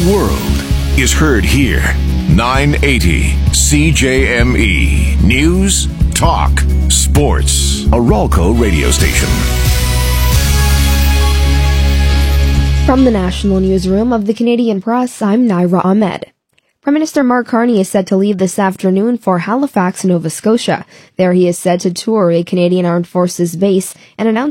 world is heard here. 980 CJME. News, talk, sports. A Ralco radio station. From the National Newsroom of the Canadian Press, I'm Naira Ahmed. Prime Minister Mark Carney is set to leave this afternoon for Halifax, Nova Scotia. There he is set to tour a Canadian Armed Forces base and announce